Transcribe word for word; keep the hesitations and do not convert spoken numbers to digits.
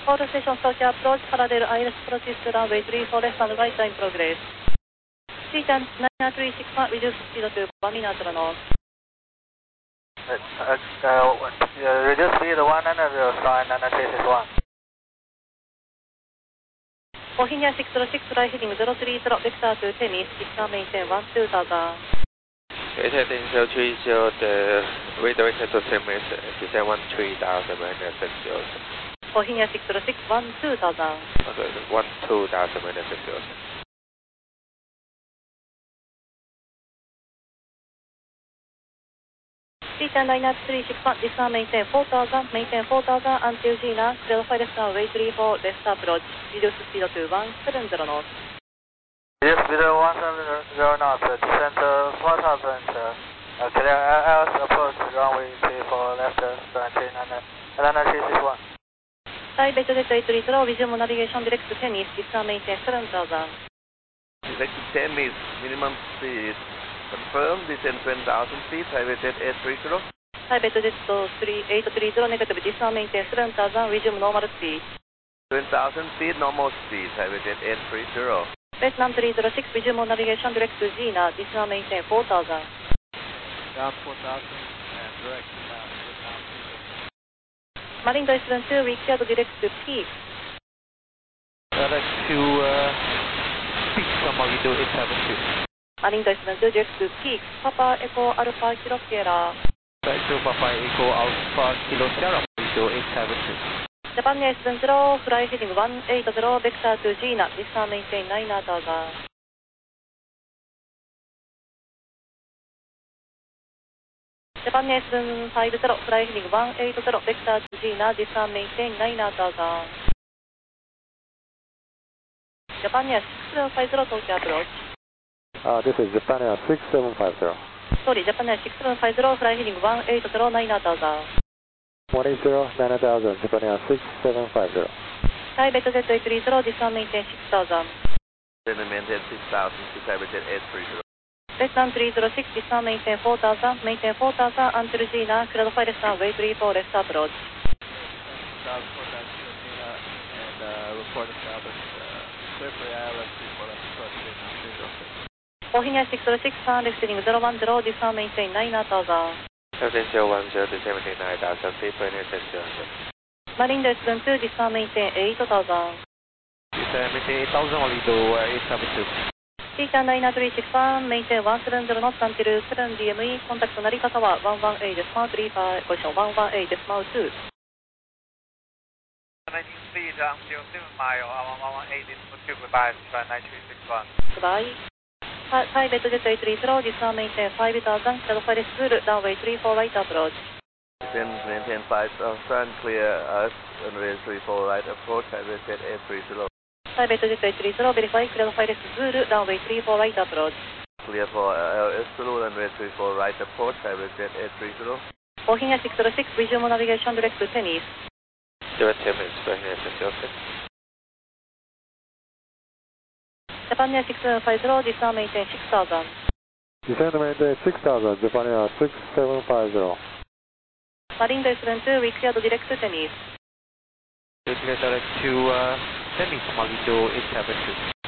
All station Tokyo approach, parallel I L S approaches to runway three four left and right in progress. Seaton nine three six one, reduce speed to one minute knots. Uh, uh, uh, reduce speed one and zero sign and three six one. Bohemia six zero six, fly heading zero three zero, vector to Tennis, discount maintain one two thousand. Heading zero three zero, the redirected to Tennis, descend one three thousand minus six zero. Bohemia six zero six, one two thousand. Okay, one two thousand minus six zero. Seaton nine three six one, discount maintain four thousand, maintain four thousand until Gina, clear five left runway three four, left approach, reduce speed to one seven zero knots. Reduce speed one seven zero knots, descend four thousand, uh, clear I L S approach, runway three four left, runway and three six one. Taipei to Jet eight three zero, resume navigation direct to Tennis, discount maintain seven thousand. Direct to Tennis, minimum speed. Confirm, descend ten thousand feet, Taipei Jet eight three zero. Taipei to Jet eight three zero, negative, discount maintain seven thousand, resume normal speed. ten thousand feet, normal speed, Taipei Jet eight three zero. Vietnam three zero six, resume navigation direct to Gina, discount maintain four thousand. Down four thousand and direct down Vietnam three zero six. Marindo seven two, we cleared direct to Peak. Direct to uh, Peak from Marindo eight seven two. Marindo seven two, direct to Peak, Papa Echo Alpha Kilo Sierra. Direct to Papa Echo Alpha Kilo Sierra, Marindo eight seven two. Japan Air seven zero, fly heading one eight zero, vector to Gina, discount maintain nine thousand. Japan Air seven five zero, fly heading one eight zero, vector to Gina, discount maintain nine thousand. Japan Air six seven five zero, Tokyo approach. Uh, this is Japan Air six seven five zero. Sorry, Japan Air six seven five zero, fly heading one eight zero, nine thousand. one eight zero, nine thousand, Japan Air six seven five zero. Taipei to Jet eight three zero, discount maintain six thousand. Then maintain six thousand to Taipei Jet eight three zero. Vietnam three zero six, discount maintain four thousand, maintain four thousand until Gina, clear five left runway three four, left approach. Down four thousand Gina and uh, report established. Uh, clear for the I L S three four left approach, Vietnam three zero six. Bohemia six zero six, sound exceeding zero one zero, discount maintain nine thousand. Seven zero one zero to seventy nine thousand feet, point eight zero. Marindo seven two, discount maintain eight thousand. Descend maintain eight thousand, Marindo uh, eight seven two. Seaton nine three six one, maintain one seven zero knots until seven D M E, contact Narita Tower one one eight decimal three five, position one one eight decimal two. nineteen speed until seven mile, one one one eight decimal two, goodbye, nine three six one. Goodbye. Taipei to Jet eight three zero, discount maintain five thousand, clear five left full, runway three four right approach. Then maintain five thousand, clear us, runway three four right approach, Taipei Jet eight three zero. Taipei to Jet eight three zero, verify, clear five left full, runway three four right approach. Clear for L S Zulu, runway three four right approach, Taipei Jet eight three zero. Bohemia six zero six, resume navigation direct to Tennis. Direct Tennis, Bohemia six zero six. Japan Air six seven five zero, discount maintain six thousand. Descend maintain six thousand, Japan Air six seven five zero. Marindo seven two, we cleared direct to Tennis. Clear direct to uh, Tennis, Marindo eight seven two.